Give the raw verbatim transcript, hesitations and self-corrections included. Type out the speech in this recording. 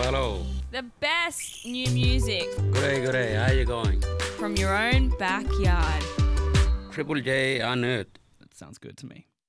hello. The best new music G'day, g'day. How you going? from your own backyard. Triple J Unearthed. That sounds good to me.